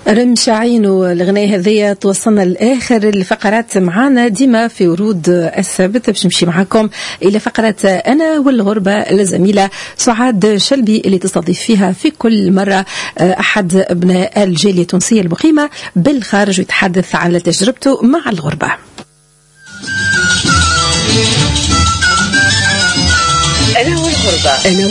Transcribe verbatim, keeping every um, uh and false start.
رمشاعين والغنية هذه توصلنا لآخر الفقرات معنا ديما في ورود السبت باش نمشي معكم إلى فقرة أنا والغربة الزميلة سعاد شلبي اللي تستضيف فيها في كل مرة أحد أبناء الجالية التونسية المقيمة بالخارج ويتحدث عن تجربته مع الغربة. أنا والغربة. أنا